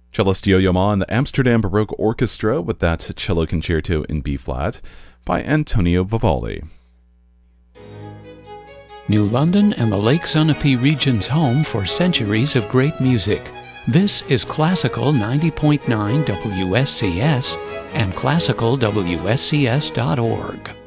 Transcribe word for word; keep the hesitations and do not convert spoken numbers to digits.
Cellist Yo-Yo Ma and the Amsterdam Baroque Orchestra with that cello concerto in B-flat by Antonio Vivaldi. New London and the Lake Sunapee region's home for centuries of great music. This is Classical ninety point nine W S C S and classical W S C S dot org.